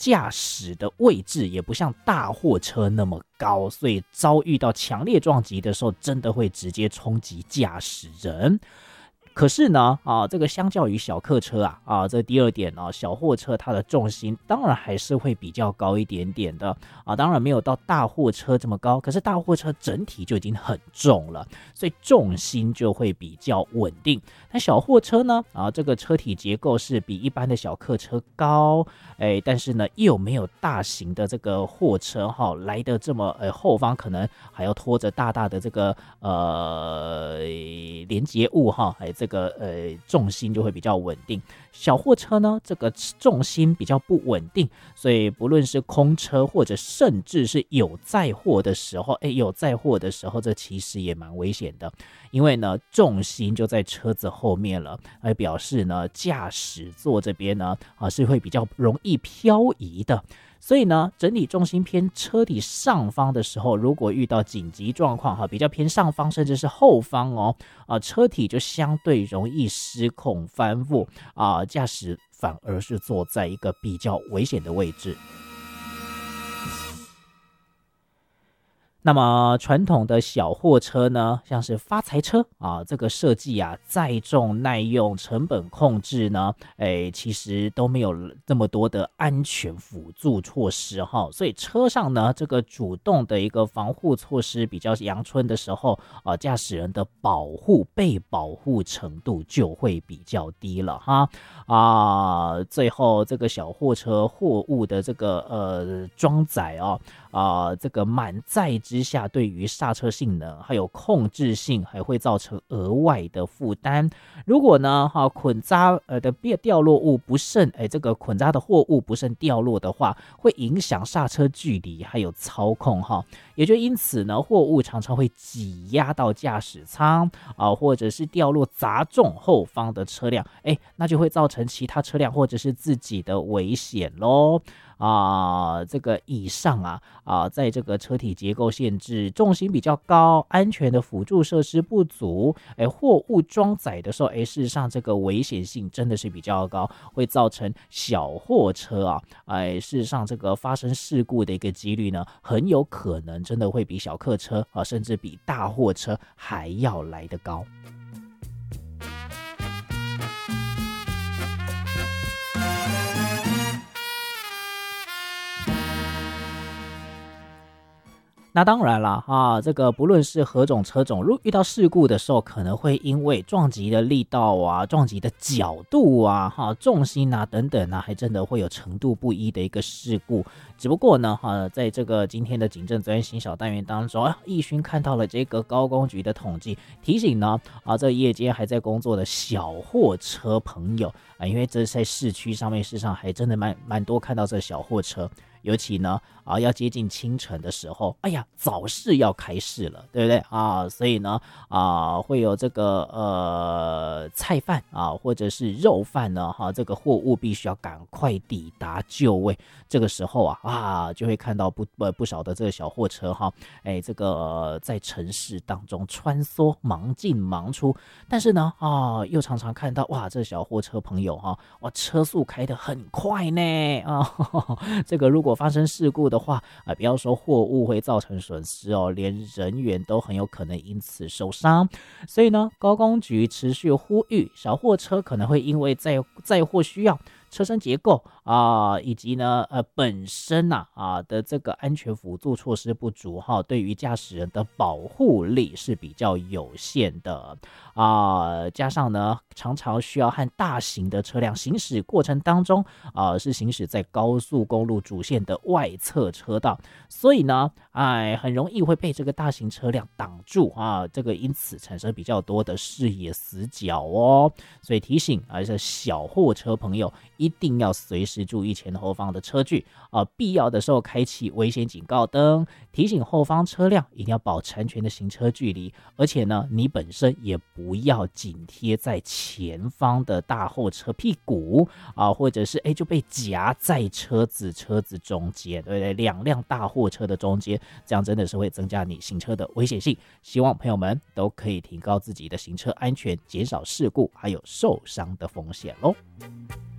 驾驶的位置也不像大货车那么高，所以遭遇到强烈撞击的时候，真的会直接冲击驾驶人。可是呢，这个相较于小客车这第二点小货车它的重心当然还是会比较高一点点的当然没有到大货车这么高，可是大货车整体就已经很重了，所以重心就会比较稳定。那小货车呢，这个车体结构是比一般的小客车高，但是呢又没有大型的这个货车来的这么后方可能还要拖着大大的这个连接物这个重心就会比较稳定。小货车呢，这个重心比较不稳定，所以不论是空车或者甚至是有载货的时候，这其实也蛮危险的，因为呢重心就在车子后面了，表示呢驾驶座这边呢是会比较容易漂移的。所以呢，整体重心偏车体上方的时候，如果遇到紧急状况比较偏上方甚至是后方车体就相对容易失控翻覆驾驶反而是坐在一个比较危险的位置。那么传统的小货车呢，像是发财车这个设计载重耐用成本控制呢其实都没有这么多的安全辅助措施所以车上呢这个主动的一个防护措施比较阳春的时候驾驶人的被保护程度就会比较低了最后这个小货车货物的这个装载这个满载之下，对于刹车性能还有控制性还会造成额外的负担。如果呢捆扎的掉落物不慎这个捆扎的货物不慎掉落的话，会影响刹车距离还有操控也就因此呢，货物常常会挤压到驾驶舱或者是掉落砸中后方的车辆那就会造成其他车辆或者是自己的危险咯这个以上在这个车体结构限制、重心比较高、安全的辅助设施不足货物装载的时候事实上这个危险性真的是比较高，会造成小货车事实上这个发生事故的一个几率呢，很有可能真的会比小客车甚至比大货车还要来得高。那当然了这个不论是何种车种，如果遇到事故的时候，可能会因为撞击的力道撞击的角度重心等等还真的会有程度不一的一个事故。只不过呢在这个今天的警政责任刑小单元当中奕勋看到了这个高公局的统计，提醒呢这夜间还在工作的小货车朋友因为这在市区上面事实上还真的蛮多看到这小货车，尤其呢要接近清晨的时候，早市要开市了，对不对所以呢会有这个菜贩或者是肉贩呢这个货物必须要赶快抵达就位。这个时候就会看到不少的这个小货车这个在城市当中穿梭，忙进忙出。但是呢又常常看到这小货车朋友车速开得很快呢这个如果发生事故的话不要说货物会造成损失连人员都很有可能因此受伤。所以呢，高公局持续呼吁，小货车可能会因为载货需要、车身结构以及呢本身的这个安全辅助措施不足对于驾驶人的保护力是比较有限的加上呢常常需要和大型的车辆行驶过程当中是行驶在高速公路主线的外侧车道，所以呢很容易会被这个大型车辆挡住这个因此产生比较多的视野死角所以提醒这小货车朋友一定要随时注意前后方的车距必要的时候开启危险警告灯，提醒后方车辆一定要保持安全的行车距离，而且呢你本身也不要紧贴在前方的大货车屁股或者是就被夹在车子中间，对不对？两辆大货车的中间，这样真的是会增加你行车的危险性。希望朋友们都可以提高自己的行车安全，减少事故还有受伤的风险咯。